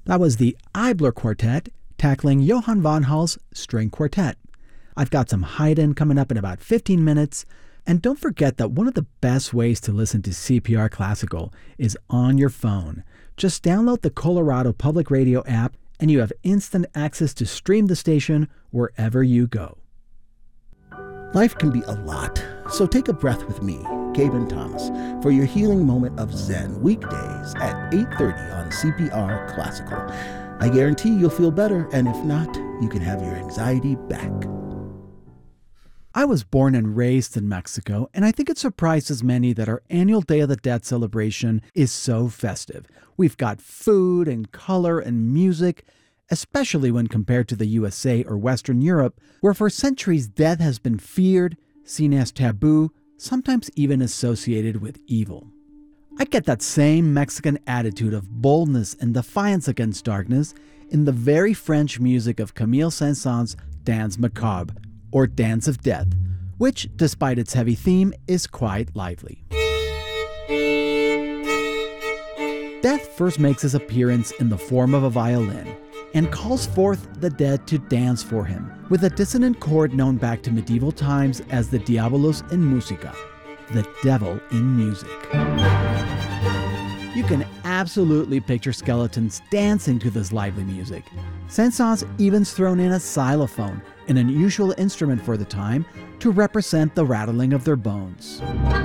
That was the Eibler Quartet tackling Johann von Hall's String Quartet. I've got some Haydn coming up in about 15 minutes. And don't forget that one of the best ways to listen to CPR Classical is on your phone. Just download the Colorado Public Radio app and you have instant access to stream the station wherever you go. Life can be a lot, so take a breath with me, Gaben Thomas, for your healing moment of Zen weekdays at 8:30 on CPR Classical. I guarantee you'll feel better, and if not, you can have your anxiety back. I was born and raised in Mexico, and I think it surprises many that our annual Day of the Dead celebration is so festive. We've got food and color and music, especially when compared to the USA or Western Europe, where for centuries death has been feared, seen as taboo, sometimes even associated with evil. I get that same Mexican attitude of boldness and defiance against darkness in the very French music of Camille Saint-Saëns' Danse Macabre, or Dance of Death, which, despite its heavy theme, is quite lively. Death first makes his appearance in the form of a violin and calls forth the dead to dance for him, with a dissonant chord known back to medieval times as the Diabolus in Musica, the devil in music. You can absolutely picture skeletons dancing to this lively music. Saint-Saëns even's thrown in a xylophone, an unusual instrument for the time, to represent the rattling of their bones.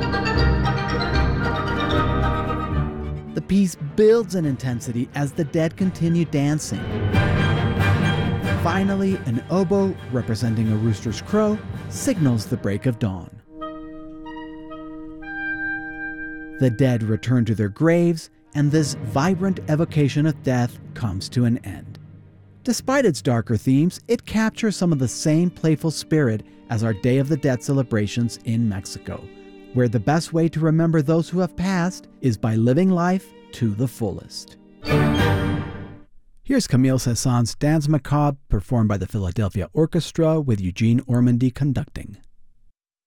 The piece builds in intensity as the dead continue dancing. Finally, an oboe, representing a rooster's crow, signals the break of dawn. The dead return to their graves, and this vibrant evocation of death comes to an end. Despite its darker themes, it captures some of the same playful spirit as our Day of the Dead celebrations in Mexico, where the best way to remember those who have passed is by living life to the fullest. Here's Camille Saint-Saëns' Danse Macabre, performed by the Philadelphia Orchestra with Eugene Ormandy conducting.